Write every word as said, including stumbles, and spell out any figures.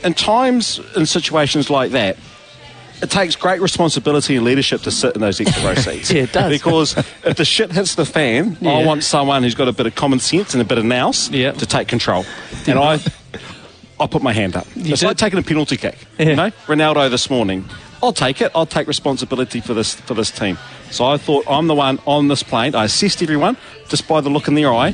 in times, in situations like that, it takes great responsibility and leadership to sit in those extra row seats. Yeah, it does. Because if the shit hits the fan, Yeah. I want someone who's got a bit of common sense and a bit of nous Yeah. to take control. And I I put my hand up. You it's did? like taking a penalty kick. Yeah. You know, Ronaldo this morning. I'll take it. I'll take responsibility for this for this team. So I thought, I'm the one on this plane. I assessed everyone just by the look in their eye.